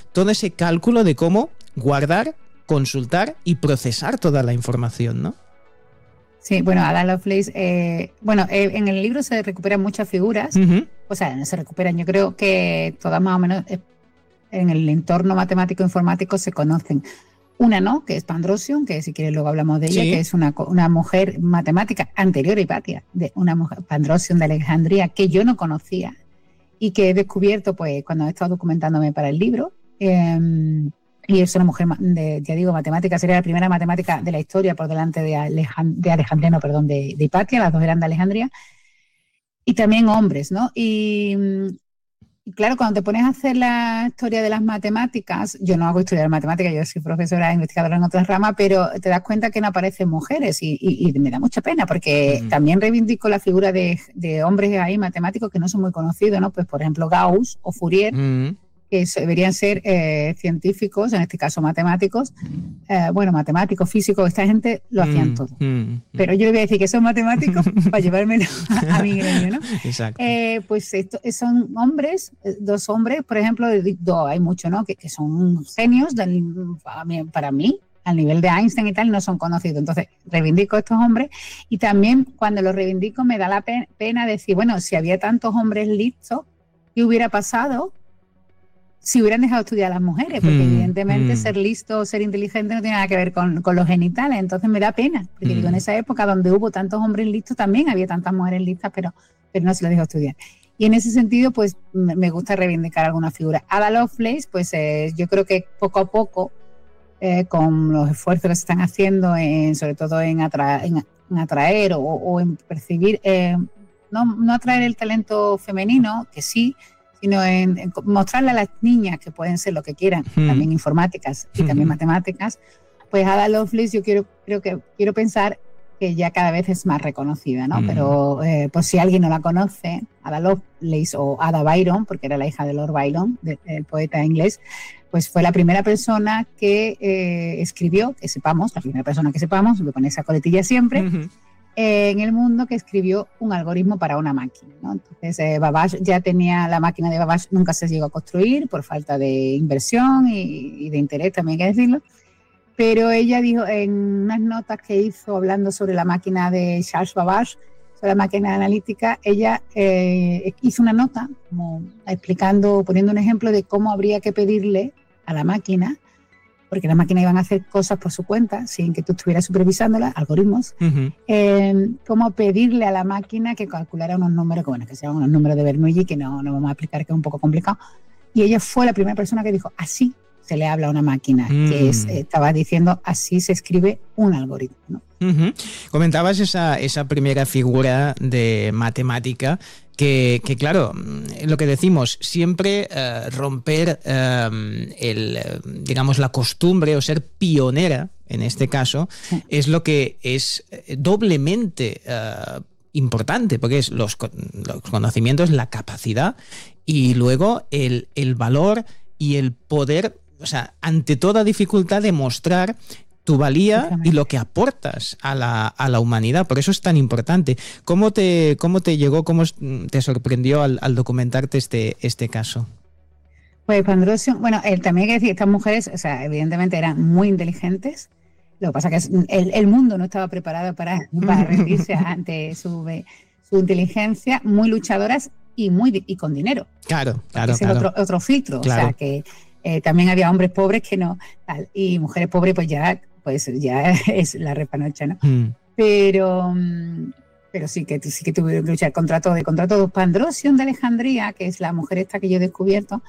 todo ese cálculo de cómo guardar, consultar y procesar toda la información, ¿no? Sí, bueno, Ada Lovelace, en el libro se recuperan muchas figuras, o sea, no se recuperan, yo creo que todas más o menos en el entorno matemático informático se conocen. Una, ¿no?, que es Pandrosion, que si quieres luego hablamos de ella, que es una mujer matemática anterior a Hipatia, de una mujer, Pandrosion de Alejandría, que yo no conocía y que he descubierto pues cuando he estado documentándome para el libro. Y es una mujer, ya digo, matemática, sería la primera matemática de la historia por delante de Hipatia, las dos eran de Alejandría, y también hombres, ¿no? Y claro, cuando te pones a hacer la historia de las matemáticas, yo no hago historia de matemáticas, yo soy profesora, investigadora en otras ramas, pero te das cuenta que no aparecen mujeres y me da mucha pena porque también reivindico la figura de hombres ahí matemáticos que no son muy conocidos, ¿no? Pues por ejemplo Gauss o Fourier, que deberían ser científicos, en este caso matemáticos, matemáticos, físicos, esta gente lo hacían todo. Pero yo le voy a decir que son matemáticos para llevármelo a mi gremio, ¿no? Exacto. Pues son hombres, dos hombres, por ejemplo, hay muchos, ¿no?, que son genios para mí, al nivel de Einstein y tal, no son conocidos. Entonces, reivindico a estos hombres y también cuando los reivindico me da la pena decir, bueno, si había tantos hombres listos, ¿qué hubiera pasado si hubieran dejado de estudiar a las mujeres? Porque evidentemente ser listo o ser inteligente no tiene nada que ver con los genitales. Entonces me da pena, porque digo, en esa época donde hubo tantos hombres listos también había tantas mujeres listas, pero no se les dejó estudiar. Y en ese sentido, pues me gusta reivindicar alguna figura. Ada Lovelace, pues yo creo que poco a poco, con los esfuerzos que se están haciendo, sobre todo en atraer o en percibir, no atraer el talento femenino, que sí, sino en mostrarle a las niñas que pueden ser lo que quieran, también informáticas y también matemáticas, pues Ada Lovelace yo quiero pensar que ya cada vez es más reconocida, ¿no? Pero pues si alguien no la conoce, Ada Lovelace o Ada Byron, porque era la hija de Lord Byron, el poeta inglés, pues fue la primera persona que escribió, la primera persona que sepamos, me pone esa coletilla siempre, en el mundo, que escribió un algoritmo para una máquina, ¿no? Entonces Babbage ya tenía, la máquina de Babbage nunca se llegó a construir por falta de inversión y de interés, también hay que decirlo, pero ella dijo en unas notas que hizo hablando sobre la máquina de Charles Babbage, sobre la máquina analítica, ella hizo una nota como explicando, poniendo un ejemplo de cómo habría que pedirle a la máquina, porque las máquinas iban a hacer cosas por su cuenta, sin que tú estuvieras supervisándolas, algoritmos, cómo pedirle a la máquina que calculara unos números, que se llaman unos números de Bernoulli, que no vamos a explicar, que es un poco complicado. Y ella fue la primera persona que dijo, así se le habla a una máquina, que estaba diciendo, así se escribe un algoritmo, ¿no? Comentabas esa primera figura de matemática que claro, lo que decimos, siempre romper digamos, la costumbre o ser pionera, en este caso, es lo que es doblemente importante, porque es los conocimientos, la capacidad y luego el valor y el poder, o sea, ante toda dificultad, demostrar tu valía y lo que aportas a la humanidad. Por eso es tan importante. ¿Cómo te llegó, cómo te sorprendió al documentarte este caso? Pues Pandrosion, también hay que decir que estas mujeres, o sea, evidentemente eran muy inteligentes. Lo que pasa es que el mundo no estaba preparado para rendirse ante su inteligencia, muy luchadoras y con dinero. Claro. Ese es otro filtro. Claro. O sea, que también había hombres pobres que no, y mujeres pobres pues ya es la repanocha, ¿no? Pero sí que tuvieron que luchar contra todo y contra todo. Pandrosion de Alejandría, que es la mujer esta que yo he descubierto,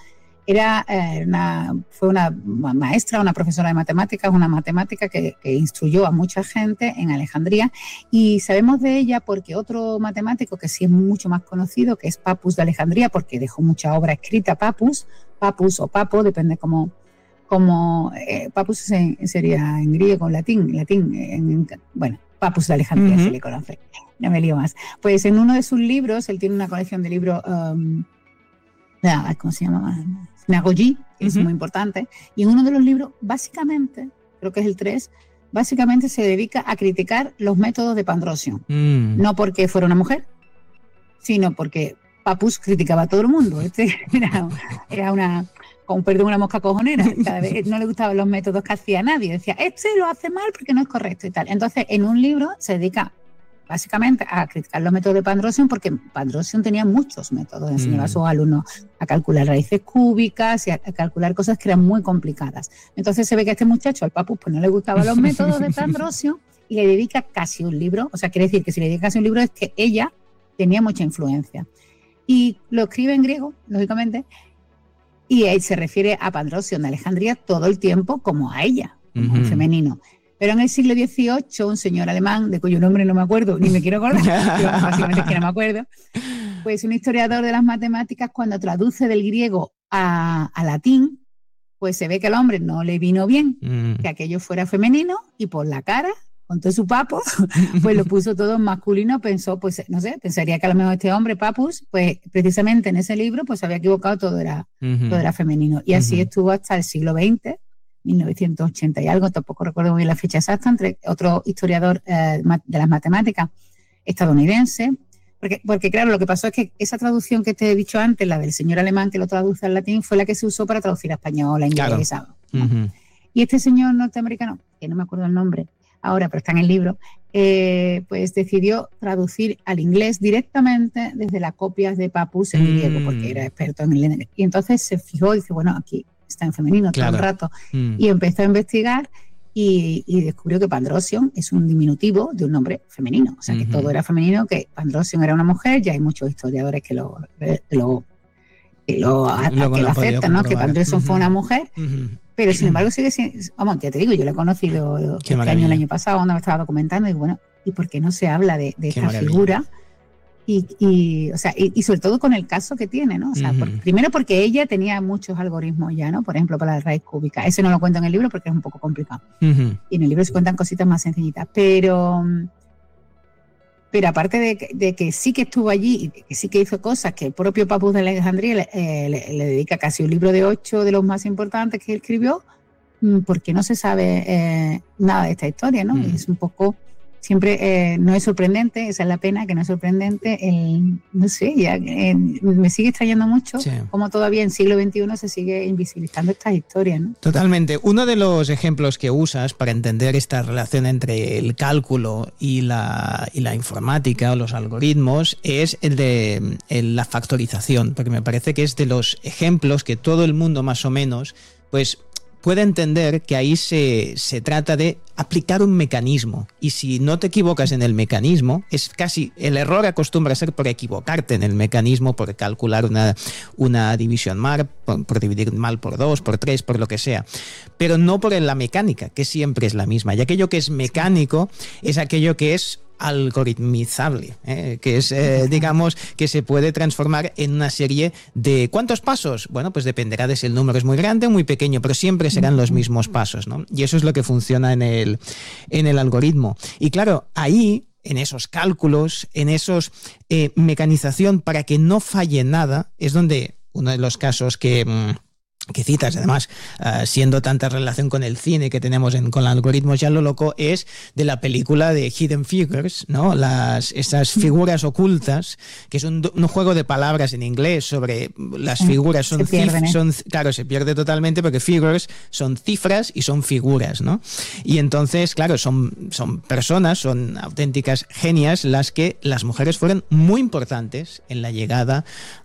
fue una maestra, una profesora de matemáticas, una matemática que instruyó a mucha gente en Alejandría, y sabemos de ella porque otro matemático que sí es mucho más conocido, que es Papus de Alejandría, porque dejó mucha obra escrita, Papus o Papo, depende como Papus sería en griego, latín, Papus de Alejandría se le conoce, no me lío más. Pues en uno de sus libros, él tiene una colección de libros, ¿cómo se llama? Sinagogi, que es muy importante, y en uno de los libros, básicamente, creo que es el 3, básicamente se dedica a criticar los métodos de Pandrosion. No porque fuera una mujer, sino porque Papus criticaba a todo el mundo. Era con perdón, una mosca cojonera. Cada vez no le gustaban los métodos que hacía nadie. Decía, este lo hace mal porque no es correcto y tal. Entonces, en un libro se dedica básicamente a criticar los métodos de Pandrosion, porque Pandrosion tenía muchos métodos, enseñaba a sus alumnos a calcular raíces cúbicas y a calcular cosas que eran muy complicadas. Entonces se ve que a este muchacho, al Papus, pues no le gustaban los métodos de Pandrosion y le dedica casi un libro. O sea, quiere decir que si le dedica casi un libro es que ella tenía mucha influencia. Y lo escribe en griego, lógicamente, y él se refiere a Pandrosion de Alejandría todo el tiempo como a ella, como en femenino. Pero en el siglo XVIII, un señor alemán, de cuyo nombre no me acuerdo, ni me quiero acordar, básicamente es que no me acuerdo, pues un historiador de las matemáticas, cuando traduce del griego a latín, pues se ve que al hombre no le vino bien que aquello fuera femenino, y por la cara, con todo su papo, pues lo puso todo en masculino. Pensó, pues no sé, pensaría que a lo mejor este hombre, Papus, pues precisamente en ese libro, pues se había equivocado, todo era femenino. Y así estuvo hasta el siglo XX, 1980 y algo, tampoco recuerdo muy bien la fecha exacta, entre otro historiador de las matemáticas estadounidense, porque claro, lo que pasó es que esa traducción que te he dicho antes, la del señor alemán que lo traduce al latín, fue la que se usó para traducir a español, a inglés. Claro. Y este señor norteamericano, que no me acuerdo el nombre ahora, pero está en el libro, pues decidió traducir al inglés directamente desde las copias de Papus en griego, porque era experto en el. Y entonces se fijó y dice, bueno, aquí está en femenino todo el rato. Y empezó a investigar y descubrió que Pandrosion es un diminutivo de un nombre femenino. O sea, que todo era femenino, que Pandrosion era una mujer. Ya hay muchos historiadores que lo aceptan, ¿no? Que Pandrosion fue una mujer. Pero sin embargo sigue siendo, vamos, ya te digo, yo lo he conocido este año, el año pasado, cuando me estaba documentando, y bueno, ¿y por qué no se habla de esta figura? Y sobre todo con el caso que tiene, ¿no? O sea, primero porque ella tenía muchos algoritmos ya, ¿no? Por ejemplo, para la raíz cúbica. Eso no lo cuento en el libro porque es un poco complicado. Y en el libro se cuentan cositas más sencillitas. Pero aparte de que sí que estuvo allí y que sí que hizo cosas que el propio Papus de Alejandría le dedica casi un libro de 8 de los más importantes que escribió, porque no se sabe nada de esta historia, ¿no? Es un poco. Siempre no es sorprendente, esa es la pena, que no es sorprendente, no sé, ya me sigue extrañando mucho cómo todavía en siglo XXI se sigue invisibilizando estas historias, ¿no? Totalmente. Uno de los ejemplos que usas para entender esta relación entre el cálculo y la informática o los algoritmos es el de la factorización, porque me parece que es de los ejemplos que todo el mundo más o menos, pues, puede entender que ahí se trata de aplicar un mecanismo, y si no te equivocas en el mecanismo, es casi el error acostumbra a ser por equivocarte en el mecanismo, por calcular una división mal, por dividir mal por 2, por 3, por lo que sea, pero no por la mecánica, que siempre es la misma. Y aquello que es mecánico es aquello que es algoritmizable, que es, digamos, que se puede transformar en una serie de ¿cuántos pasos? Bueno, pues dependerá de si el número es muy grande o muy pequeño, pero siempre serán los mismos pasos, ¿no? Y eso es lo que funciona en el algoritmo. Y claro, ahí, en esos cálculos, en esos mecanización para que no falle nada, es donde uno de los casos que citas, además, siendo tanta relación con el cine que tenemos con algoritmos, ya lo loco es de la película de Hidden Figures, ¿no? Esas figuras ocultas, que es un juego de palabras en inglés sobre las figuras, claro, se pierde totalmente porque figures son cifras y son figuras, ¿no? Y entonces, claro, son personas, son auténticas genias las mujeres fueron muy importantes en la llegada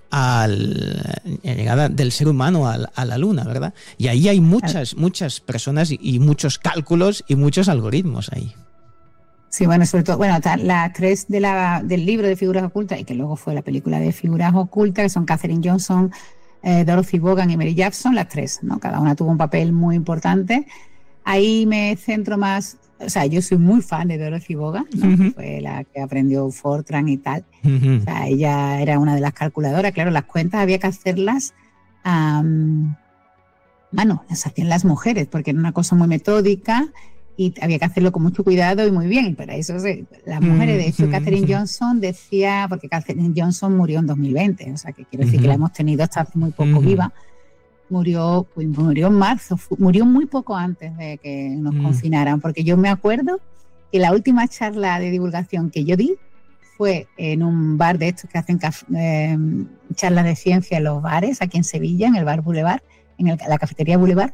del ser humano a la luna, ¿verdad? Y ahí hay muchas personas y muchos cálculos y muchos algoritmos ahí. Sí, bueno, sobre todo, las tres del libro de figuras ocultas, y que luego fue la película de figuras ocultas, que son Katherine Johnson, Dorothy Vaughan y Mary Jepson, las tres, ¿no? Cada una tuvo un papel muy importante. Ahí me centro más. O sea, yo soy muy fan de Dorothy Vaughan, ¿no? Fue la que aprendió Fortran y tal. O sea, ella era una de las calculadoras. Claro, las cuentas había que hacerlas las hacían las mujeres, porque era una cosa muy metódica y había que hacerlo con mucho cuidado y muy bien. Y para eso las mujeres, de hecho, Katherine Johnson decía, porque Katherine Johnson murió en 2020, o sea, que quiero decir que la hemos tenido hasta hace muy poco viva. Murió en marzo, murió muy poco antes de que nos confinaran, porque yo me acuerdo que la última charla de divulgación que yo di fue en un bar de estos que hacen charlas de ciencia en los bares, aquí en Sevilla, en el Bar Boulevard, la cafetería Boulevard,